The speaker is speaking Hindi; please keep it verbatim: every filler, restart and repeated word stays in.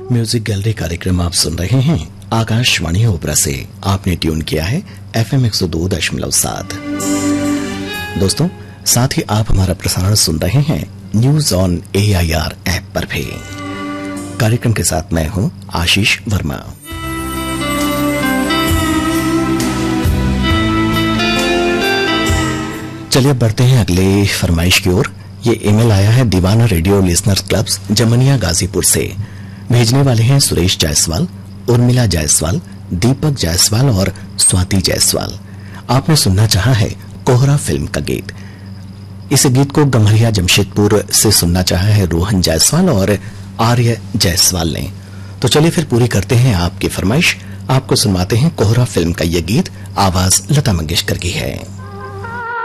म्यूजिक गैलरी कार्यक्रम आप सुन रहे हैं आकाशवाणी ओपरा से। आपने ट्यून किया है एफएम एक सौ दो दशमलव सात। दोस्तों, साथ ही आप हमारा प्रसारण सुन रहे हैं न्यूज ऑन एआईआर ऐप पर भी। कार्यक्रम के साथ मैं हूं आशीष वर्मा। चलिए बढ़ते हैं अगले फरमाइश की ओर। ये ईमेल आया है दीवाना radio listeners clubs Zamania Ghazipur से। भेजने वाले हैं सुरेश जायसवाल, उर्मिला जायसवाल, दीपक जायसवाल और स्वाति जायसवाल। आपने सुनना चाहा है कोहरा फिल्म का गीत। इस गीत को गम्हरिया जमशेदपुर से सुनना चाहा है रोहन जायसवाल और आर्य जायसवाल ने। तो चलिए फिर पूरी करते हैं आपकी फरमाइश। आपको सुनवाते हैं कोहरा फिल्म का यह गीत। आवाज लता मंगेशकर की है।